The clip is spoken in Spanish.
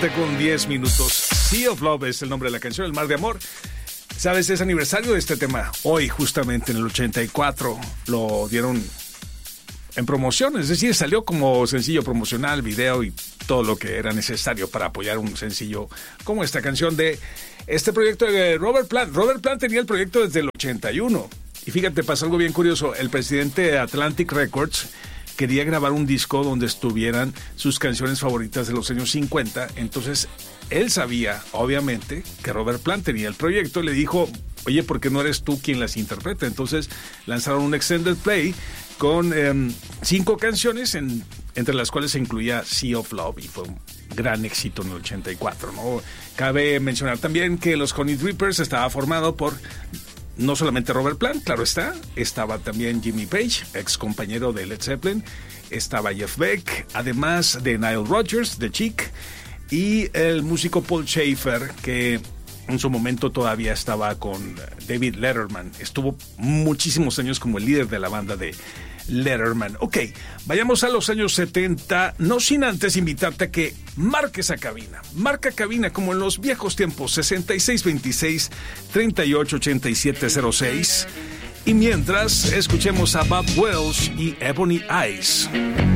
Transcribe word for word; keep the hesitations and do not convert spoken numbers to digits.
siete con diez minutos. Sea of Love es el nombre de la canción, El Mar de Amor. ¿Sabes? Es aniversario de este tema. Hoy, justamente en el ochenta y cuatro, lo dieron en promoción. Es decir, salió como sencillo promocional, video y todo lo que era necesario para apoyar un sencillo como esta canción de este proyecto de Robert Plant. Robert Plant tenía el proyecto desde el ochenta y uno. Y fíjate, pasó algo bien curioso. El presidente de Atlantic Records quería grabar un disco donde estuvieran sus canciones favoritas de los años cincuenta. Entonces, él sabía, obviamente, que Robert Plant tenía el proyecto. Le dijo, oye, ¿por qué no eres tú quien las interpreta? Entonces, lanzaron un extended play con eh, cinco canciones, en, entre las cuales se incluía Sea of Love, y fue un gran éxito en el ochenta y cuatro, ¿no? Cabe mencionar también que los Honey Drippers estaba formado por no solamente Robert Plant, claro está, estaba también Jimmy Page, ex compañero de Led Zeppelin, estaba Jeff Beck, además de Nile Rodgers, de Chic, y el músico Paul Schaefer, que en su momento todavía estaba con David Letterman. Estuvo muchísimos años como el líder de la banda de Letterman. Ok, vayamos a los años setenta, no sin antes invitarte a que marques a cabina. Marca cabina como en los viejos tiempos, sesenta y seis veintiséis, treinta y ocho ochenta y siete cero seis. Y mientras, escuchemos a Bob Welch y Ebony Eyes.